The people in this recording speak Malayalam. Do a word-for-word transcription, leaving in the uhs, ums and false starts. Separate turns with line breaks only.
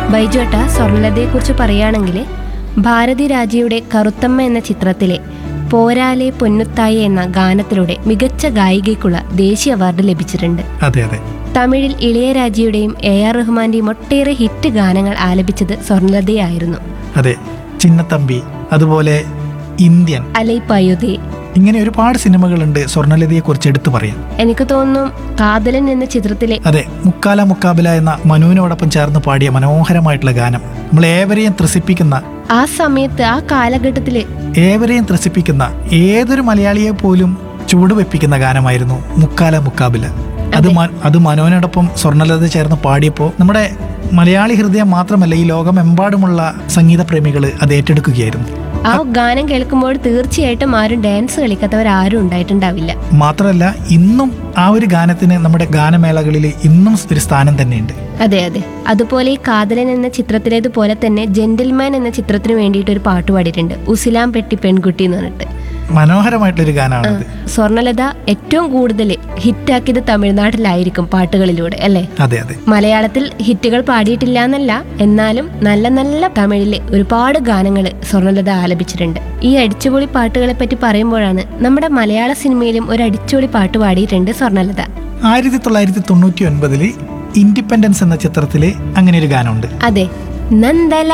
ബൈജുവേട്ട, സ്വർണ്ണലതയെക്കുറിച്ച് പറയുകയാണെങ്കിൽ ഭാരതി രാജയുടെ കറുത്തമ്മ എന്ന ചിത്രത്തിലെ പോരാലെ പൊന്നുത്തായി എന്ന ഗാനത്തിലൂടെ മികച്ച ഗായികയ്ക്കുള്ള ദേശീയ അവാർഡ് ലഭിച്ചിട്ടുണ്ട്.
അതെ അതെ.
തമിഴിൽ ഇളയരാജയുടെയും എ ആർ റഹ്മാന്റെയും ഒട്ടേറെ ഹിറ്റ് ഗാനങ്ങൾ ആലപിച്ചത് സ്വർണ്ണലതയായിരുന്നു.
അതെ, ചിന്നത്തമ്പി, അതുപോലെ ഇന്ത്യൻ,
അലൈപ്പായുതേ,
ഇങ്ങനെ ഒരുപാട് സിനിമകളുണ്ട് സ്വർണ്ണലതയെ കുറിച്ച് എടുത്തു പറയാൻ.
എനിക്ക് തോന്നുന്നു കാതലൻ എന്ന ചിത്രത്തിലെ
അതെ, മുക്കാല മുക്കാബില എന്ന മനുവിനോടൊപ്പം ചേർന്ന് പാടിയ മനോഹരമായിട്ടുള്ള ഗാനം നമ്മൾ ഏവരെയും ത്രസിപ്പിക്കുന്ന,
ആ സമയത്ത് ആ കാലഘട്ടത്തില്
ഏവരെയും ത്രസിപ്പിക്കുന്ന ഏതൊരു മലയാളിയെ പോലും ചുവടുവെപ്പിക്കുന്ന ഗാനമായിരുന്നു മുക്കാല മുക്കാബില. അത് അത് മനോനോടൊപ്പം സ്വർണ്ണലത ചേർന്ന് പാടിയപ്പോൾ നമ്മുടെ മലയാളി ഹൃദയം മാത്രമല്ല, ഈ ലോകമെമ്പാടുമുള്ള സംഗീത പ്രേമികൾ അത് ഏറ്റെടുക്കുകയായിരുന്നു.
ആ ഗാനം കേൾക്കുമ്പോൾ തീർച്ചയായിട്ടും ആരും ഡാൻസ് കളിക്കാത്തവരാരും ഉണ്ടായിട്ടുണ്ടാവില്ല.
മാത്രമല്ല, ഇന്നും ആ ഒരു ഗാനത്തിന് നമ്മുടെ ഗാനമേളകളിൽ ഇന്നും ഒരു സ്ഥാനം തന്നെയുണ്ട്.
അതെ അതെ. അതുപോലെ ഈ കാതലൻ എന്ന ചിത്രത്തിലേതുപോലെ തന്നെ ജെന്റിൽമാൻ എന്ന ചിത്രത്തിന് വേണ്ടിയിട്ട് ഒരു പാട്ട് പാടിയിട്ടുണ്ട്, ഉസിലാം പെട്ടി പെൺകുട്ടി എന്ന് പറഞ്ഞിട്ട്.
മനോഹരമായിട്ടൊരു ഗാനമാണ്.
സ്വർണ്ണലത ഏറ്റവും കൂടുതൽ ഹിറ്റാക്കിയത് തമിഴ്നാട്ടിലായിരിക്കും പാട്ടുകളിലൂടെ, അല്ലേ?
അതെ അതെ.
മലയാളത്തിൽ ഹിറ്റുകൾ പാടിയിട്ടില്ല എന്നല്ല, എന്നാലും നല്ല നല്ല തമിഴിലെ ഒരുപാട് ഗാനങ്ങൾ സ്വർണ്ണലത ആലപിച്ചിട്ടുണ്ട്. ഈ അടിച്ചുപൊളി പാട്ടുകളെ പറ്റി പറയുമ്പോഴാണ് നമ്മുടെ മലയാള സിനിമയിലും ഒരു അടിച്ചുപൊളി പാട്ട് പാടിയിട്ടുണ്ട് സ്വർണ്ണലത.
ആയിരത്തി തൊള്ളായിരത്തി തൊണ്ണൂറ്റി ഒൻപതില് ഇൻഡിപെൻഡൻസ് എന്ന ചിത്രത്തില് അങ്ങനെ ഒരു ഗാനമുണ്ട്.
അതെ, നന്ദല